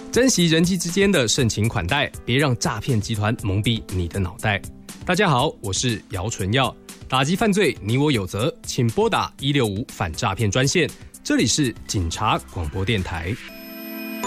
珍惜人际之间的盛情款待，别让诈骗集团蒙蔽你的脑袋。大家好，我是姚纯耀，打击犯罪你我有责，请拨打165反诈骗专线，这里是警察广播电台。